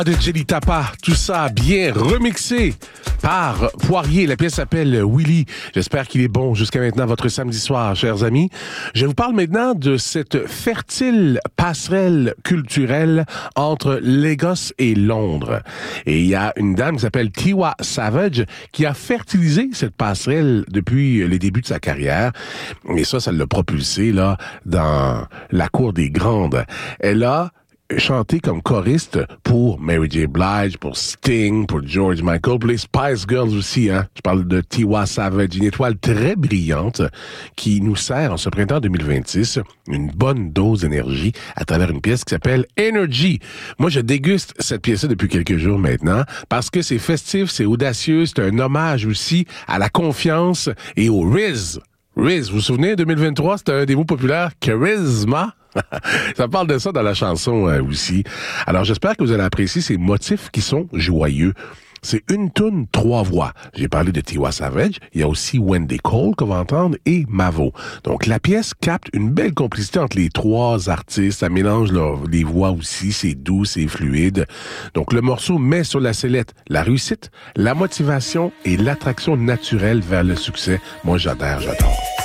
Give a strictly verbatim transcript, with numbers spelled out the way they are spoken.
De Jelly Tapa, tout ça bien remixé par Poirier. La pièce s'appelle Willy. J'espère qu'il est bon jusqu'à maintenant votre samedi soir, chers amis. Je vous parle maintenant de cette fertile passerelle culturelle entre Lagos et Londres. Et il y a une dame qui s'appelle Tiwa Savage qui a fertilisé cette passerelle depuis les débuts de sa carrière. Et ça, ça l'a propulsé là dans la cour des grandes. Elle a chanté comme choriste pour Mary J. Blige, pour Sting, pour George Michael, pour les Spice Girls aussi, hein. Je parle de Tiwa Savage, une étoile très brillante qui nous sert en ce printemps deux mille vingt-six une bonne dose d'énergie à travers une pièce qui s'appelle Energy. Moi, je déguste cette pièce-là depuis quelques jours maintenant parce que c'est festif, c'est audacieux, c'est un hommage aussi à la confiance et au Riz. Riz, vous vous souvenez, deux mille vingt-trois, c'était un des mots populaires, charisma. Ça parle de ça dans la chanson euh, aussi. Alors, j'espère que vous allez apprécier ces motifs qui sont joyeux. C'est une toune, trois voix. J'ai parlé de Tiwa Savage. Il y a aussi Wendy Cole qu'on va entendre et Mavo. Donc, la pièce capte une belle complicité entre les trois artistes. Ça mélange là, les voix aussi. C'est doux, c'est fluide. Donc, le morceau met sur la sellette la réussite, la motivation et l'attraction naturelle vers le succès. Moi, j'adore, j'adore.